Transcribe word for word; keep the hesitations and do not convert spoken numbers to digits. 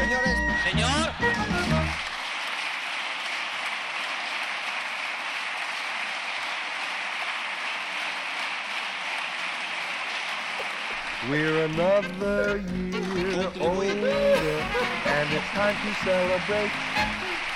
Señores. Señor. We're another year older, and it's time to celebrate.